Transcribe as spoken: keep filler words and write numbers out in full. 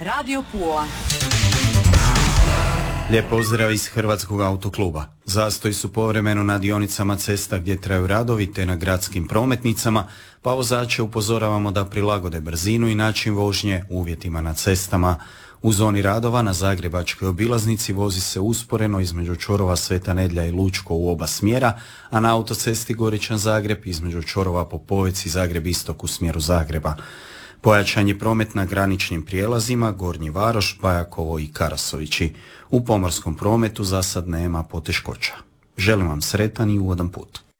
Radio Pula. Lijep pozdrav iz Hrvatskog autokluba. Zastoji su povremeno na dionicama cesta gdje traju radovi te na gradskim prometnicama, pa vozače upozoravamo da prilagode brzinu i način vožnje uvjetima na cestama. U zoni radova na Zagrebačkoj obilaznici vozi se usporeno između čvorova Sveta Nedjelja i Lučko u oba smjera, a na autocesti Goričan-Zagreb između čvorova Popovec i Zagreb-Istok u smjeru Zagreba. Pojačan je promet na graničnim prijelazima Gornji Varoš, Bajakovo i Karasovići. U pomorskom prometu za sad nema poteškoća. Želim vam sretan i ugodan put.